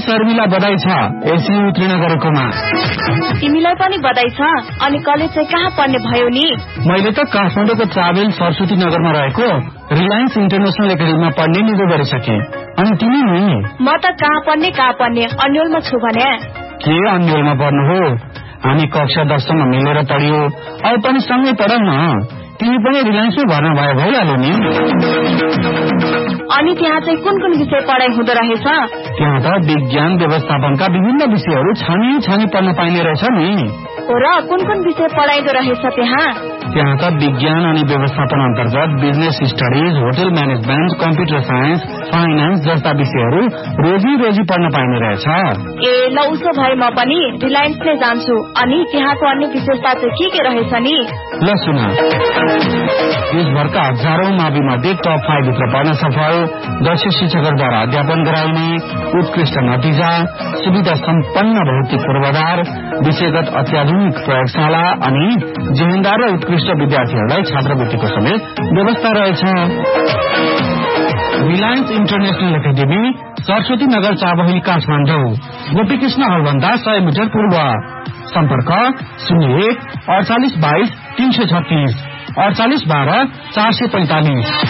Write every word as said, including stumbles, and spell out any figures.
शर्मिला बधाई छ एसी उत्तीर्ण गरेकोमा। तिमीलाई पनि बधाई छ। अनि कलेज चाहिँ कहाँ पढ्ने भयो नि? मैले त काठमाडौँको चाबेल सरस्वती नगरमा रहेको रिलायन्स इन्टरनेशनल एकाडेमीमा पढ्ने निधो गरिसके। अनि तिमी नि? म त कहाँ पढ्ने कहाँ पढ्ने अन्यलमा छु भने। के अन्यलमा पढ्नु हो? हामी कक्षा दससम्म मिलेर पढ्यो, अब पनि सँगै पढौँ न। तिमी पनि रिलायन्समै भर्ना भयो भइहाल्यो नि। अनि त्यहाँ चाहिँ कुन कुन विषय पढाइ हुँदो रहेछ? त्यहाँ त विज्ञान व्यवस्थापनका विभिन्न विषयहरू छानी छानी पढ्न पाइने रहेछ नि। र कुन कुन विषय पढाइदो रहेछ त्यहाँ? त्यहाँ त विज्ञान अनि व्यवस्थापन अन्तर्गत business studies, hotel management, computer science, finance जस्ता विषयहरू रोजी रोजी पढ्न पाइने रहेछ। ए ल उसो भए म पनि रिलायन्स नै जान्छु। अनि त्यहाँको अन्य विशेषता चाहिँ के के रहेछ नि? ल सुन, देशभरका हजारौं मावि मध्ये टप फाइभ भित्र पढ्न सफल, दक्ष शिक्षकहरूद्वारा अध्यापन गराइने, उत्कृष्ट नतिजा, सुविधा सम्पन्न भौतिक पूर्वाधार, विषयगत अत्याधुनिक प्रयोगशाला अनि जिम्मेदार र उत्कृष्ट विद्यार्थीहरूलाई छात्रवृत्तिको समेत व्यवस्था रहेछ। Reliance international academy, Saraswati Nagar, Chabahil, Kathmandu. Gopikrishna हलभन्दा सय मिटर पूर्व। सम्पर्क शून्य एक अडचालिस बाइस तीन सय छत्तीस, अडचालिस बाह्र चार सय पैंतालिस।